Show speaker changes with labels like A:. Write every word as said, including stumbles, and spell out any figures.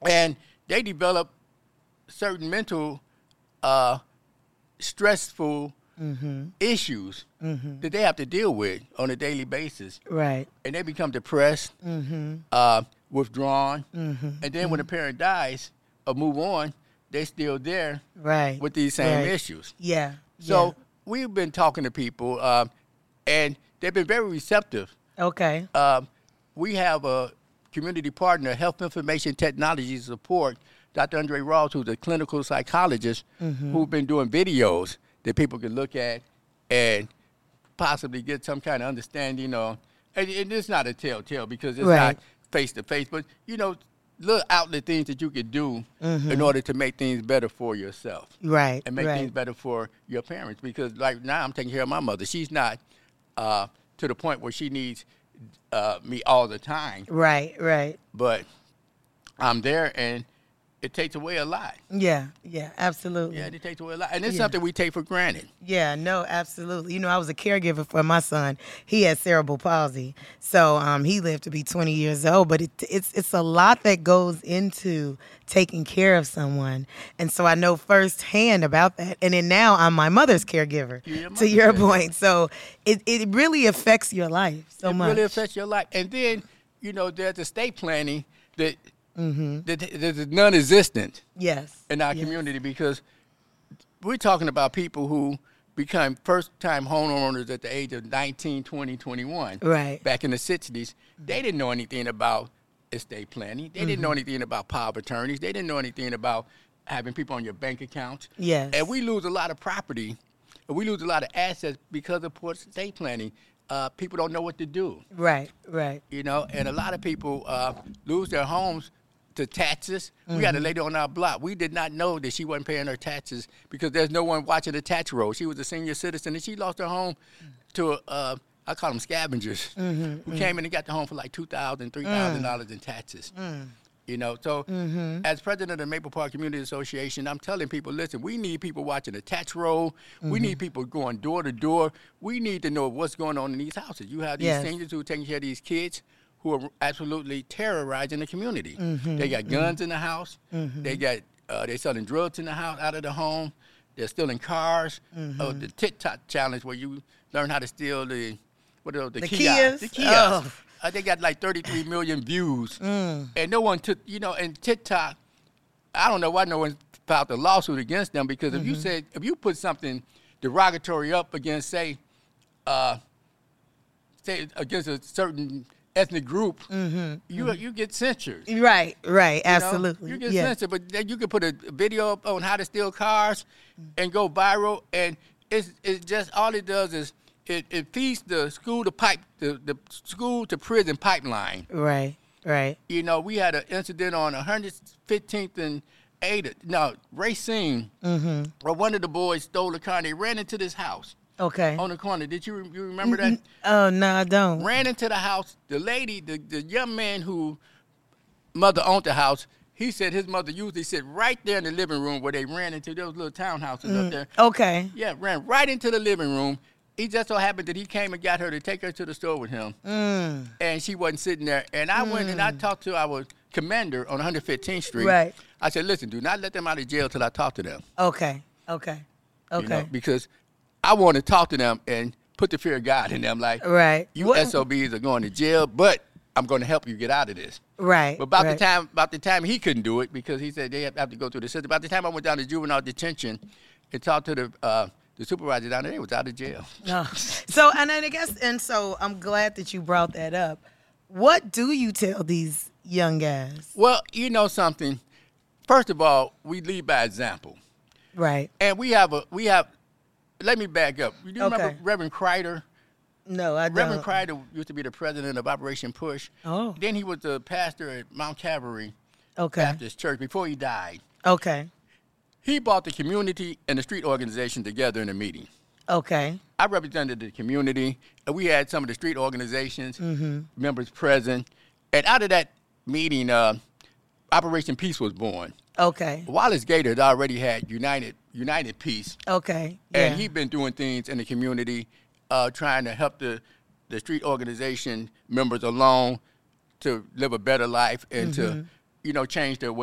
A: And they develop certain mental uh, stressful mm-hmm. issues mm-hmm. that they have to deal with on a daily basis.
B: Right.
A: And they become depressed, mm-hmm. uh, withdrawn. Mm-hmm. And then mm-hmm. when the parent dies or move on, they're still there
B: right.
A: with these same
B: right.
A: issues.
B: Yeah.
A: So
B: yeah.
A: we've been talking to people, uh, and they've been very receptive.
B: Okay.
A: Um, we have a community partner, Health Information Technology Support, Doctor Andre Ross, who's a clinical psychologist, mm-hmm. who's been doing videos that people can look at and possibly get some kind of understanding on. And, and it's not a telltale because it's
B: right.
A: not face-to-face, but, you know, little outlet things that you could do mm-hmm. in order to make things better for yourself.
B: Right,
A: And make
B: right.
A: things better for your parents. Because, like, now I'm taking care of my mother. She's not uh, to the point where she needs uh, me all the time.
B: Right, right.
A: But I'm there, and it takes away a lot.
B: Yeah, yeah, absolutely.
A: Yeah, it takes away a lot. And it's
B: yeah.
A: something we take for granted.
B: Yeah, no, absolutely. You know, I was a caregiver for my son. He had cerebral palsy. So um, he lived to be twenty years old. But it, it's it's a lot that goes into taking care of someone. And so I know firsthand about that. And then now I'm my mother's caregiver, your to your caregiver. point. So it, it really affects your life so
A: it
B: much.
A: It really affects your life. And then, you know, there's estate planning that... Mm-hmm. That, that is non-existent
B: yes.
A: in our
B: yes.
A: community because we're talking about people who become first-time homeowners at the age of nineteen, twenty, twenty-one.
B: Right.
A: Back in the sixties. They didn't know anything about estate planning. They mm-hmm. didn't know anything about power of attorneys. They didn't know anything about having people on your bank accounts.
B: Yes.
A: And we lose a lot of property, and we lose a lot of assets because of poor estate planning. Uh, people don't know what to do.
B: Right, right.
A: You know, and a lot of people uh, lose their homes to taxes.
B: Mm-hmm.
A: We had a lady on our block. We did not know that she wasn't paying her taxes because there's no one watching the tax roll. She was a senior citizen, and she lost her home to, uh, I call them scavengers, mm-hmm, who mm-hmm. came in and got the home for like two thousand dollars, three thousand dollars mm. in taxes. Mm. You know, so mm-hmm. as president of the Maple Park Community Association, I'm telling people, listen, we need people watching the tax roll. Mm-hmm. We need people going door to door. We need to know what's going on in these houses. You have these yes. seniors who are taking care of these kids who are absolutely terrorizing the community. Mm-hmm. They got guns mm-hmm. in the house. Mm-hmm. They got uh, they're selling drugs in the house, out of the home. They're stealing cars. Mm-hmm. Uh, the TikTok challenge where you learn how to steal the what are those, the,
B: the
A: kiosks.
B: Kias.
A: The kiosks. Oh. Uh, they got like thirty-three million views. Mm. And no one took, you know, and TikTok, I don't know why no one filed a lawsuit against them because mm-hmm. if you said, if you put something derogatory up against, say, uh, say against a certain ethnic group, mm-hmm. you mm-hmm. you get censored.
B: Right, right,
A: you
B: absolutely.
A: Know? You get
B: yeah.
A: censored, but then you can put a video up on how to steal cars and go viral, and it's it's just, all it does is It, it feeds the school to pipe the, the school to prison pipeline.
B: Right, right.
A: You know, we had an incident on one hundred fifteenth and eighth. No, Racine, mm-hmm. where one of the boys stole a car and they ran into this house.
B: Okay.
A: On the corner. Did you you remember that?
B: Oh no, I don't.
A: Ran into the house. The lady, the, the young man who mother owned the house. He said his mother usually sit right there in the living room where they ran into those little townhouses mm. up there.
B: Okay.
A: Yeah, ran right into the living room. He just so happened that he came and got her to take her to the store with him. Mm. And she wasn't sitting there. And I mm. went and I talked to our commander on one hundred fifteenth Street.
B: Right.
A: I said, listen, do not let them out of jail till I talk to them.
B: Okay, okay, okay.
A: You know, because I want to talk to them and put the fear of God in them. Like,
B: right.
A: you
B: what?
A: S O Bs are going to jail, but I'm going to help you get out of this.
B: Right.
A: But about
B: right.
A: the time about the time he couldn't do it because he said they have to go through the system. By the time I went down to juvenile detention and talked to the uh, the supervisor down there, they was out of jail.
B: Oh. So, and then I guess, and so I'm glad that you brought that up. What do you tell these young guys?
A: Well, you know something. First of all, we lead by example.
B: Right.
A: And we have a, we have, let me back up. You do
B: okay.
A: remember Reverend Kreider?
B: No, I don't.
A: Reverend Kreider used to be the president of Operation Push.
B: Oh.
A: Then he was the pastor at Mount Calvary
B: okay.
A: Baptist Church before he died.
B: Okay.
A: He brought the community and the street organization together in a meeting.
B: Okay.
A: I represented the community, and we had some of the street organizations, mm-hmm. members present. And out of that meeting, uh, Operation Peace was born.
B: Okay.
A: Wallace Gator had already had United United Peace.
B: Okay. Yeah.
A: And he'd been doing things in the community, uh, trying to help the, the street organization members along to live a better life and mm-hmm. to, you know, change their way.